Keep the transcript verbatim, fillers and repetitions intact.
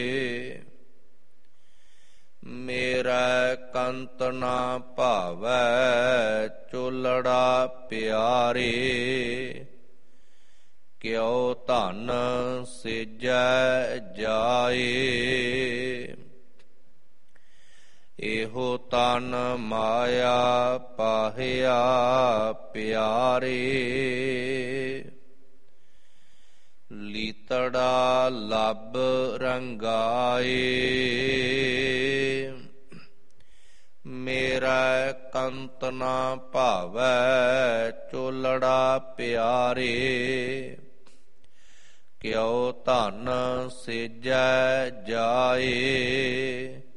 ਮੇਰਾ ਕੰਤ ਨਾ ਭਾਵੈ ਚੋਲੜਾ ਪਿਆਰੇ। ਕਿਉ ਧਨ ਸਿਜੈ ਜਾਏ। ਇਹੋ ਤਨ ਮਾਇਆ ਪਾਹਿਆ ਪਿਆਰੇ। ਲੀਤੜਾ ਲੱਭ ਰੰਗਾਏ। ਮੇਰਾ ਕੰਤ ਨਾ ਭਾਵੈ ਚੋਲੜਾ ਪਿਆਰੇ। ਕਿਉ ਧਨ ਸਿਜੈ ਜਾਏ।